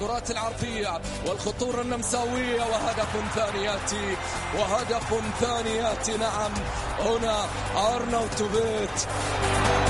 الكرات العرضية والخطورة النمساوية، وهدف ثاني يأتي. نعم هنا أرناوتوفيتش.